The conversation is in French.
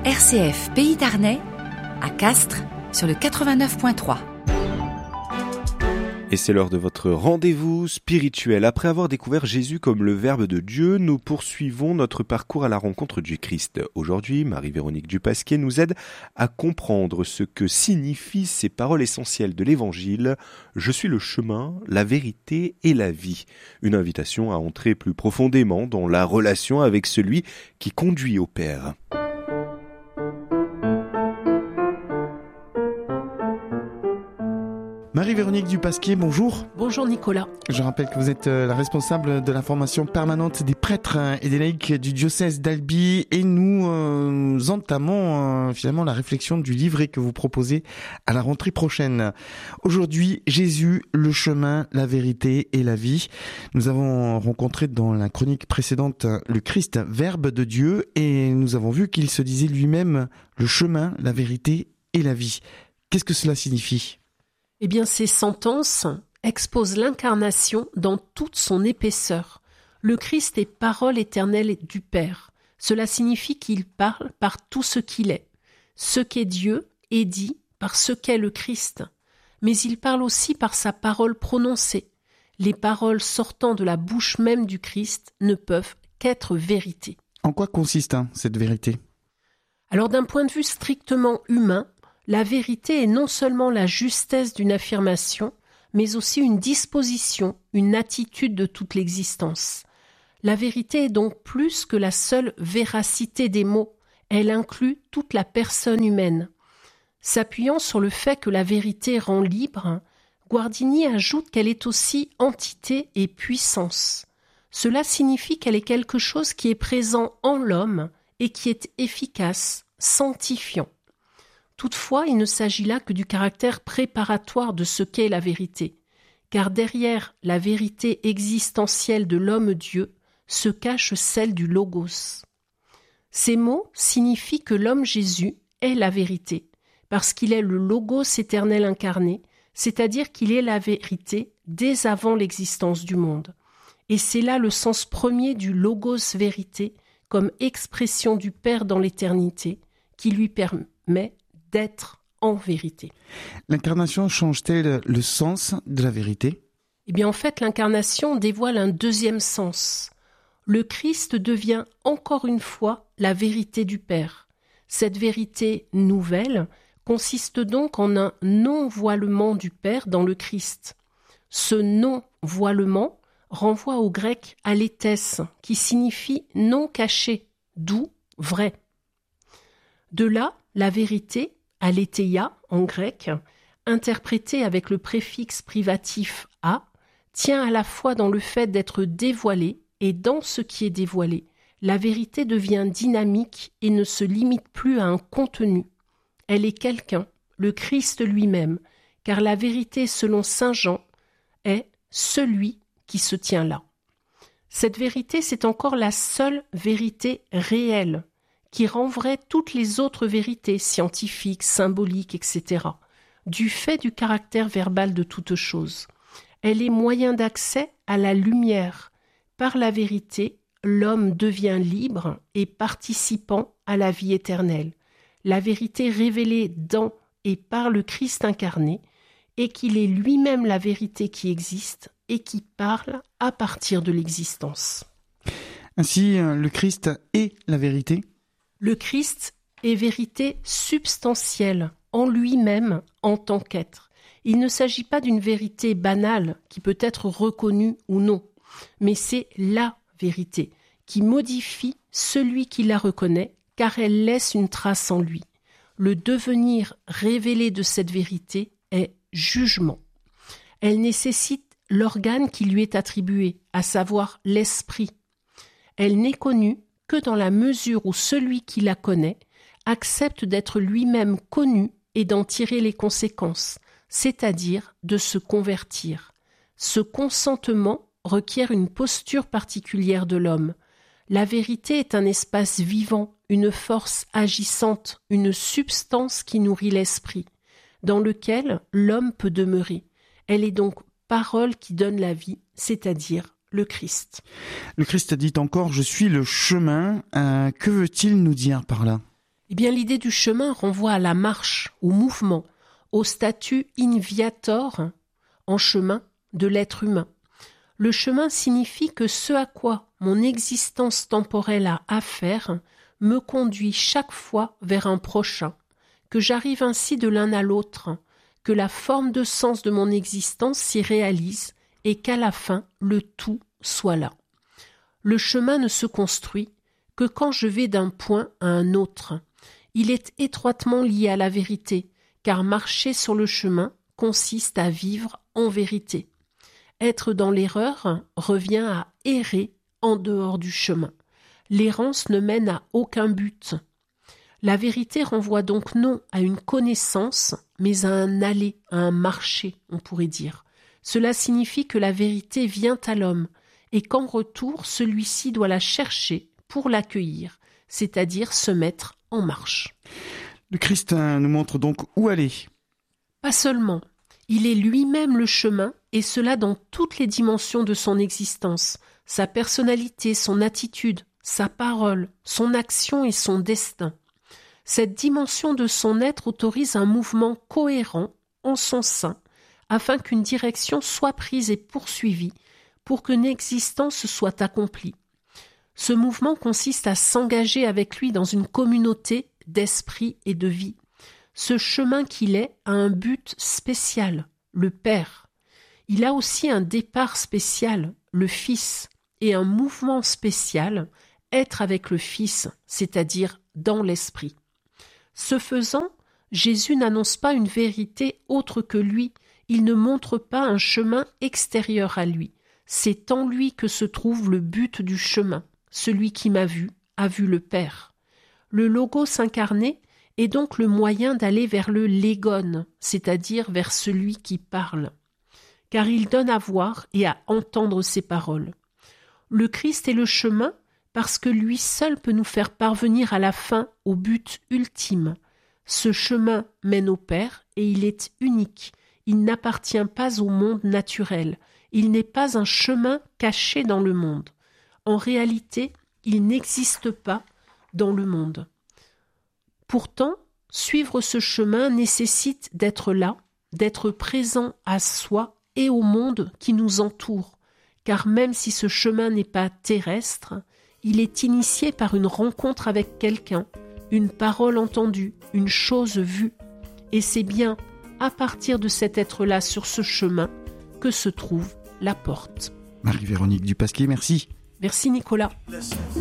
RCF Pays d'Arnais, à Castres, sur le 89.3. Et c'est l'heure de votre rendez-vous spirituel. Après avoir découvert Jésus comme le Verbe de Dieu, nous poursuivons notre parcours à la rencontre du Christ. Aujourd'hui, Marie-Véronique Dupasquier nous aide à comprendre ce que signifient ces paroles essentielles de l'Évangile. Je suis le chemin, la vérité et la vie. Une invitation à entrer plus profondément dans la relation avec celui qui conduit au Père. Marie-Véronique Dupasquier, bonjour. Bonjour Nicolas. Je rappelle que vous êtes la responsable de la formation permanente des prêtres et des laïcs du diocèse d'Albi et nous entamons finalement la réflexion du livret que vous proposez à la rentrée prochaine. Aujourd'hui, Jésus, le chemin, la vérité et la vie. Nous avons rencontré dans la chronique précédente le Christ, Verbe de Dieu, et nous avons vu qu'il se disait lui-même le chemin, la vérité et la vie. Qu'est-ce que cela signifie ? Eh bien, ces sentences exposent l'incarnation dans toute son épaisseur. Le Christ est parole éternelle du Père. Cela signifie qu'il parle par tout ce qu'il est. Ce qu'est Dieu est dit par ce qu'est le Christ. Mais il parle aussi par sa parole prononcée. Les paroles sortant de la bouche même du Christ ne peuvent qu'être vérité. En quoi consiste cette vérité ? Alors, d'un point de vue strictement humain, la vérité est non seulement la justesse d'une affirmation, mais aussi une disposition, une attitude de toute l'existence. La vérité est donc plus que la seule véracité des mots, elle inclut toute la personne humaine. S'appuyant sur le fait que la vérité rend libre, Guardini ajoute qu'elle est aussi entité et puissance. Cela signifie qu'elle est quelque chose qui est présent en l'homme et qui est efficace, sanctifiant. Toutefois, il ne s'agit là que du caractère préparatoire de ce qu'est la vérité, car derrière la vérité existentielle de l'homme-dieu se cache celle du Logos. Ces mots signifient que l'homme Jésus est la vérité, parce qu'il est le Logos éternel incarné, c'est-à-dire qu'il est la vérité dès avant l'existence du monde. Et c'est là le sens premier du Logos vérité, comme expression du Père dans l'éternité, qui lui permet d'être en vérité. L'incarnation change-t-elle le sens de la vérité ? Eh bien, en fait, l'incarnation dévoile un deuxième sens. Le Christ devient encore une fois la vérité du Père. Cette vérité nouvelle consiste donc en un non-voilement du Père dans le Christ. Ce non-voilement renvoie au grec aléthès, qui signifie non caché, d'où vrai. De là, la vérité, aletheia en grec, interprétée avec le préfixe privatif a, tient à la fois dans le fait d'être dévoilée et dans ce qui est dévoilé. La vérité devient dynamique et ne se limite plus à un contenu. Elle est quelqu'un, le Christ lui-même, car la vérité selon saint Jean est celui qui se tient là. Cette vérité, c'est encore la seule vérité réelle, qui renverrait toutes les autres vérités scientifiques, symboliques, etc., du fait du caractère verbal de toute chose. Elle est moyen d'accès à la lumière. Par la vérité, l'homme devient libre et participant à la vie éternelle. La vérité révélée dans et par le Christ incarné est qu'il est lui-même la vérité qui existe et qui parle à partir de l'existence. Ainsi, le Christ est la vérité ? Le Christ est vérité substantielle, en lui-même, en tant qu'être. Il ne s'agit pas d'une vérité banale qui peut être reconnue ou non, mais c'est la vérité qui modifie celui qui la reconnaît, car elle laisse une trace en lui. Le devenir révélé de cette vérité est jugement. Elle nécessite l'organe qui lui est attribué, à savoir l'esprit. Elle n'est connue que dans la mesure où celui qui la connaît accepte d'être lui-même connu et d'en tirer les conséquences, c'est-à-dire de se convertir. Ce consentement requiert une posture particulière de l'homme. La vérité est un espace vivant, une force agissante, une substance qui nourrit l'esprit, dans lequel l'homme peut demeurer. Elle est donc parole qui donne la vie, c'est-à-dire le Christ. Le Christ dit encore « Je suis le chemin ». Que veut-il nous dire par là ? Eh bien, l'idée du chemin renvoie à la marche, au mouvement, au statut in viator, en chemin, de l'être humain. Le chemin signifie que ce à quoi mon existence temporelle a affaire me conduit chaque fois vers un prochain, que j'arrive ainsi de l'un à l'autre, que la forme de sens de mon existence s'y réalise et qu'à la fin, le tout soit là. Le chemin ne se construit que quand je vais d'un point à un autre. Il est étroitement lié à la vérité, car marcher sur le chemin consiste à vivre en vérité. Être dans l'erreur revient à errer en dehors du chemin. L'errance ne mène à aucun but. La vérité renvoie donc non à une connaissance, mais à un aller, à un marcher, on pourrait dire. Cela signifie que la vérité vient à l'homme, et qu'en retour, celui-ci doit la chercher pour l'accueillir, c'est-à-dire se mettre en marche. Le Christ nous montre donc où aller. Pas seulement. Il est lui-même le chemin, et cela dans toutes les dimensions de son existence, sa personnalité, son attitude, sa parole, son action et son destin. Cette dimension de son être autorise un mouvement cohérent en son sein, afin qu'une direction soit prise et poursuivie, pour qu'une existence soit accomplie. Ce mouvement consiste à s'engager avec lui dans une communauté d'esprit et de vie. Ce chemin qu'il est a un but spécial, le Père. Il a aussi un départ spécial, le Fils, et un mouvement spécial, être avec le Fils, c'est-à-dire dans l'Esprit. Ce faisant, Jésus n'annonce pas une vérité autre que lui, il ne montre pas un chemin extérieur à lui. C'est en lui que se trouve le but du chemin. Celui qui m'a vu a vu le Père. Le Logos incarné est donc le moyen d'aller vers le Légon, c'est-à-dire vers celui qui parle, car il donne à voir et à entendre ses paroles. Le Christ est le chemin parce que lui seul peut nous faire parvenir à la fin au but ultime. Ce chemin mène au Père et il est unique. Il n'appartient pas au monde naturel. Il n'est pas un chemin caché dans le monde. En réalité, il n'existe pas dans le monde. Pourtant, suivre ce chemin nécessite d'être là, d'être présent à soi et au monde qui nous entoure, car même si ce chemin n'est pas terrestre, il est initié par une rencontre avec quelqu'un, une parole entendue, une chose vue, et c'est bien à partir de cet être-là sur ce chemin que se trouve la porte. Marie-Véronique Dupasquier, merci. Merci Nicolas.